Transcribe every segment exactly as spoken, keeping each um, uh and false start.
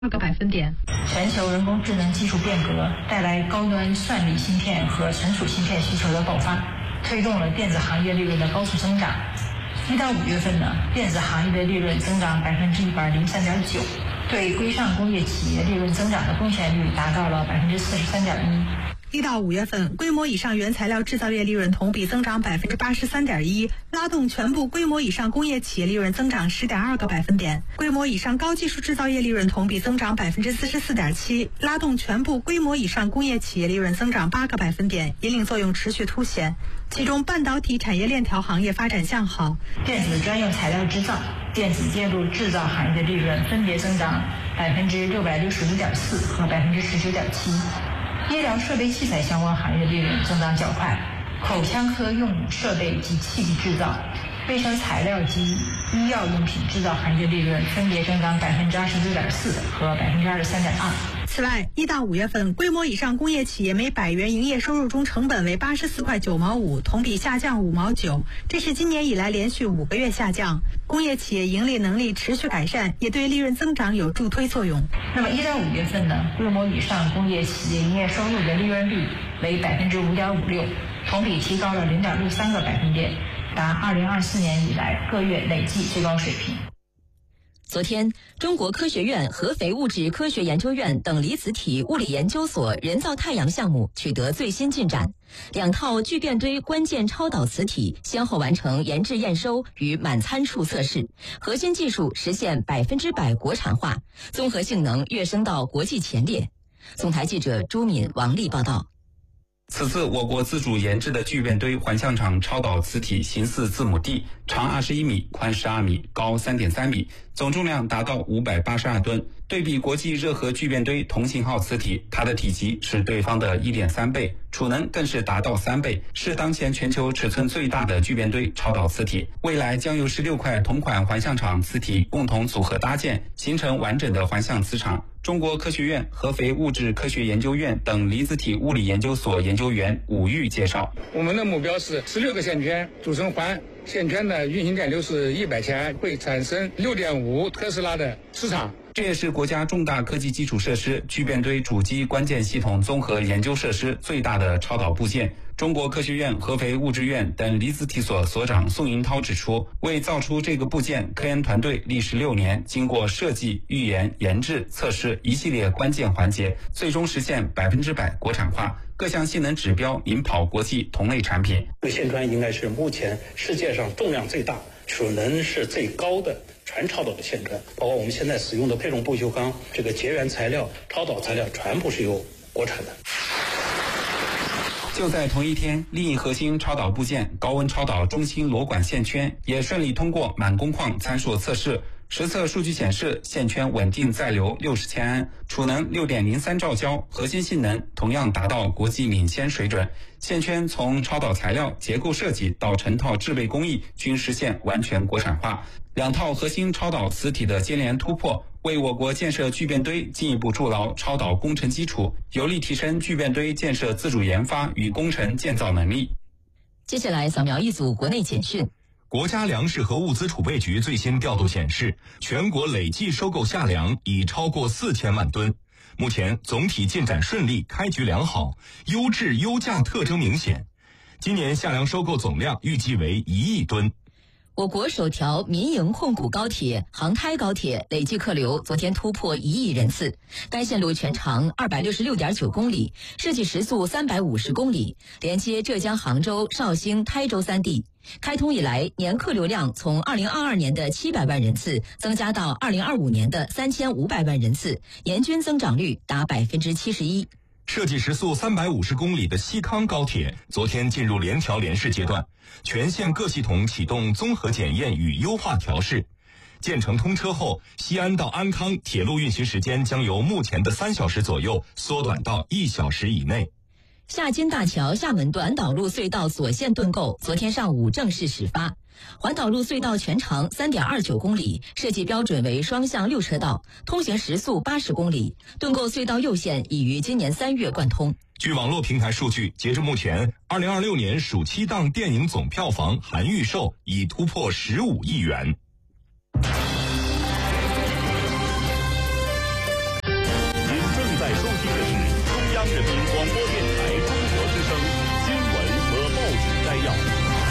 二个百分点。 全球人工智能技术变革带来高端算力芯片和存储芯片需求的爆发，推动了电子行业利润的高速增长。一到五月份呢，电子行业的利润增长百分之一百零三点九，对规上工业企业利润增长的贡献率达到了百分之四十三点一。 一到五月份，规模以上原材料制造业利润同比增长百分之八十三点一，拉动全部规模以上工业企业利润增长十点二个百分点。规模以上高技术制造业利润同比增长百分之四十四点七，拉动全部规模以上工业企业利润增长八个百分点，引领作用持续凸显。其中，半导体产业链条行业发展向好， 电子专用材料制造、电子电路制造行业的利润分别增长百分之六百六十五点四和百分之十九点七。医疗设备器材相关行业利润增长较快，口腔科用设备及器具制造、卫生材料及医药用品制造行业利润分别增长百分之二十六点四和百分之二十三点二。 此外，一到五月份，规模以上工业企业每百元营业收入中成本为八十四块九毛五，同比下降五毛九，这是今年以来连续五个月下降。工业企业盈利能力持续改善，也对利润增长有助推作用。 那么一到五月份呢，规模以上工业企业营业收入的利润率为百分之五点五六，同比提高了零点六三个百分点，达二零二四年以来各月累计最高水平。 昨天，中国科学院合肥物质科学研究院等离子体物理研究所人造太阳项目取得最新进展，两套聚变堆关键超导磁体先后完成研制验收与满参数测试，核心技术实现百分之百国产化，综合性能跃升到国际前列。总台记者朱敏、王丽报道。 此次我国自主研制的聚变堆环相场超导磁体形似字母 D， 长二十一米，宽十二米，高三点三米，总重量达到五百八十二吨。对比国际热核聚变堆同型号磁体，它的体积是对方的 一点三倍，储能更是达到三倍，是当前全球尺寸最大的聚变堆超导磁体。未来将由十六块同款环相场磁体共同组合搭建，形成完整的环相磁场。中国科学院合肥物质科学研究院等离子体物理研究所研究员武玉介绍， 我们的目标是十六个线圈组成环，线圈的运行电流是一百千，会产生六点五特斯拉的磁场。 这也是国家重大科技基础设施聚变堆主机关键系统综合研究设施最大的超导部件。中国科学院合肥物质院等离子体所所长宋银涛指出，为造出这个部件，科研团队历时六年，经过设计、预研、研制、测试一系列关键环节，最终实现百分之百国产化，各项性能指标领跑国际同类产品。 这个线圈应该是目前世界上重量最大、储能是最高的全超导的线圈，包括我们现在使用的配重不锈钢，这个结缘材料、超导材料全部是由国产的。 就在同一天，另一核心超导部件高温超导中心螺管线圈也顺利通过满工况参数测试。实测数据显示，线圈稳定载流六十千安，储能 六点零三兆焦，核心性能同样达到国际领先水准。线圈从超导材料、结构设计到成套制备工艺均实现完全国产化。两套核心超导磁体的接连突破，为我国建设聚变堆进一步筑牢超导工程基础，有力提升聚变堆建设自主研发与工程建造能力。 接下来扫描一组国内简讯。 国家粮食和物资储备局最新调度显示，全国累计收购夏粮已超过四千万吨，目前总体进展顺利，开局良好，优质优价特征明显。今年夏粮收购总量预计为一亿吨。 我国首条民营控股高铁杭开高铁累计客流昨天突破一亿人次，该线路全长 二百六十六点九公里，设计时速三百五十公里，连接浙江杭州、绍兴、台州三地。开通以来，年客流量从二零二二年的七百万人次增加到二零二五年的三千五百万人次，年均增长率达百分之七十一。 设计时速三百五十公里的西康高铁昨天进入联调联试阶段，全线各系统启动综合检验与优化调试。建成通车后，西安到安康铁路运行时间将由目前的三小时左右缩短到一小时以内。 夏金大桥厦门环岛路隧道锁线盾构昨天上午正式始发。环岛路隧道全长 三点二九公里，设计标准为双向六车道，通行时速八十公里。盾构隧道右线已于今年三月贯通。 据网络平台数据，截至目前，二零二六年暑期档电影总票房含预售已突破十五亿元。 广播电台中国之声新闻和报纸摘要。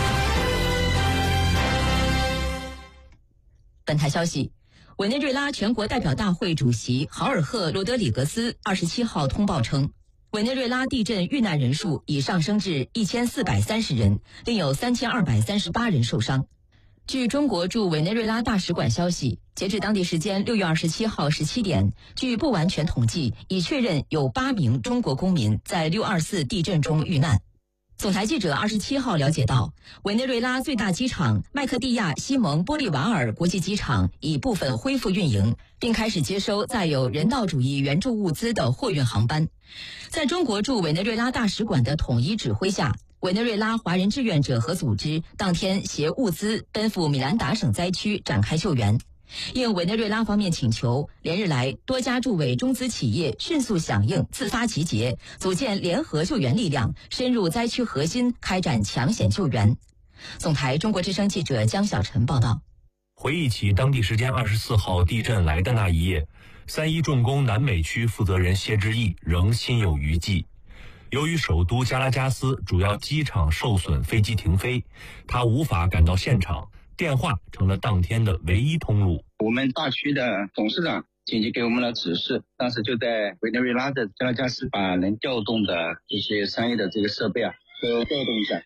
本台消息，委内瑞拉全国代表大会主席豪尔赫·罗德里格斯二十七号通报称，委内瑞拉地震遇难人数已上升至一千四百三十人，另有三千二百三十八人受伤。据中国驻委内瑞拉大使馆消息，截至当地时间六月二十七号十七点，据不完全统计，已确认有八名中国公民在六二四地震中遇难。总台记者二十七号了解到，委内瑞拉最大机场麦克蒂亚西蒙波利瓦尔国际机场已部分恢复运营，并开始接收载有人道主义援助物资的货运航班。在中国驻委内瑞拉大使馆的统一指挥下，委内瑞拉华人志愿者和组织当天携物资奔赴米兰达省灾区展开救援。应委内瑞拉方面请求，连日来多家驻委中资企业迅速响应，自发集结，组建联合救援力量，深入灾区核心，开展抢险救援。总台中国之声记者江小晨报道。 回忆起当地时间二十四号地震来的那一夜，三一重工南美区负责人谢之义仍心有余悸。由于首都加拉加斯主要机场受损，飞机停飞，他无法赶到现场，电话成了当天的唯一通路。 我们大区的董事长紧急给我们了指示，当时就在委内瑞拉的加拉加斯把能调动的一些商业的这个设备啊都调动一下。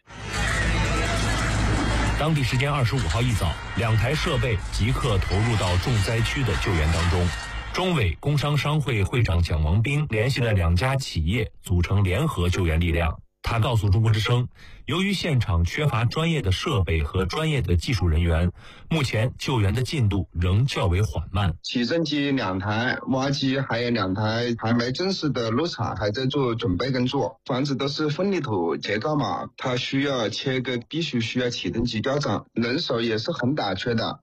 当地时间二十五号一早，两台设备即刻投入到重灾区的救援当中。中委工商商会会长蒋王斌联系了两家企业，组成联合救援力量。他告诉中国之声，由于现场缺乏专业的设备和专业的技术人员，目前救援的进度仍较为缓慢。 起重机两台，挖机还有两台还没正式的入场，还在做准备工作。房子都是分离土结构嘛，它需要切割，必须需要起重机吊装，人手也是很短缺的。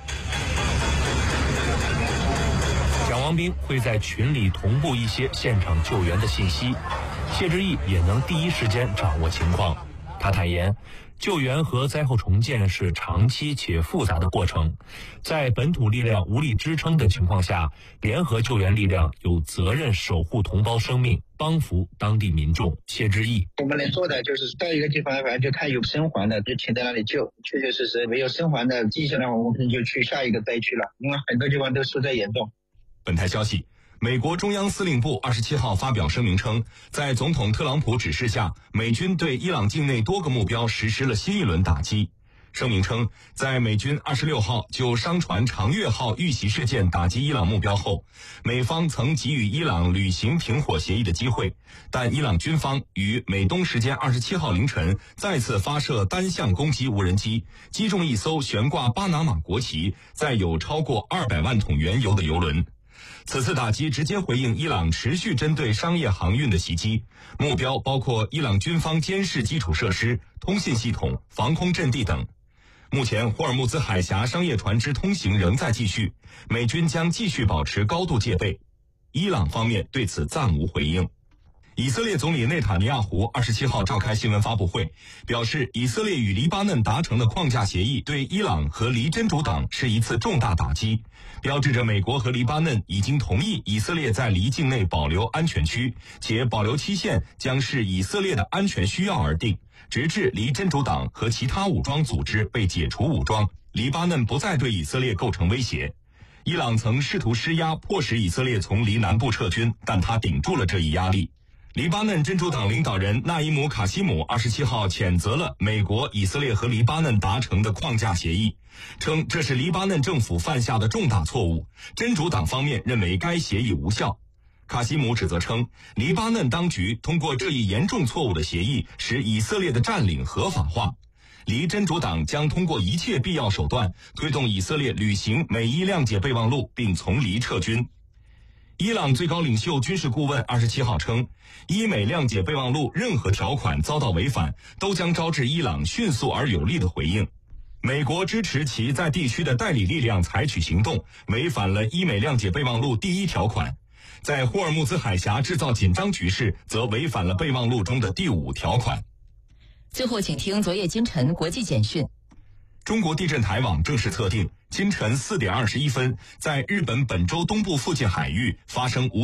蒋王斌会在群里同步一些现场救援的信息，谢之义也能第一时间掌握情况。他坦言，救援和灾后重建是长期且复杂的过程，在本土力量无力支撑的情况下，联合救援力量有责任守护同胞生命，帮扶当地民众。谢之义， 我们能做的就是到一个地方，反正就看有生还的就停在那里救，确确实实没有生还的迹象的话，我们就去下一个灾区了，因为很多地方都受灾严重。 本台消息，美国中央司令部二十七号发表声明称，在总统特朗普指示下，美军对伊朗境内多个目标实施了新一轮打击。声明称，在美军二十六号就商船长月号遇袭事件打击伊朗目标后，美方曾给予伊朗履行停火协议的机会，但伊朗军方于美东时间二十七号凌晨再次发射单向攻击无人机，击中一艘悬挂巴拿马国旗、载有超过二百万桶原油的油轮。此次打击直接回应伊朗持续针对商业航运的袭击，目标包括伊朗军方监视基础设施、通信系统、防空阵地等。目前霍尔木兹海峡商业船只通行仍在继续，美军将继续保持高度戒备。伊朗方面对此暂无回应。以色列总理内塔尼亚胡二十七号召开新闻发布会，表示以色列与黎巴嫩达成的框架协议对伊朗和黎真主党是一次重大打击，标志着美国和黎巴嫩已经同意以色列在黎境内保留安全区，且保留期限将视以色列的安全需要而定，直至黎真主党和其他武装组织被解除武装，黎巴嫩不再对以色列构成威胁。伊朗曾试图施压迫使以色列从黎南部撤军，但他顶住了这一压力。黎巴嫩真主党领导人纳伊姆·卡西姆二十七号谴责了美国、以色列和黎巴嫩达成的框架协议，称这是黎巴嫩政府犯下的重大错误。真主党方面认为该协议无效。卡西姆指责称，黎巴嫩当局通过这一严重错误的协议，使以色列的占领合法化。黎真主党将通过一切必要手段，推动以色列履行美伊谅解备忘录，并从黎撤军。伊朗最高领袖军事顾问二十七号称，伊美谅解备忘录任何条款遭到违反，都将招致伊朗迅速而有力的回应。美国支持其在地区的代理力量采取行动，违反了伊美谅解备忘录第一条款；在霍尔木兹海峡制造紧张局势，则违反了备忘录中的第五条款。 最后，请听昨夜今晨国际简讯。 中国地震台网正式测定，今晨四点二十一分，在日本本州东部附近海域发生无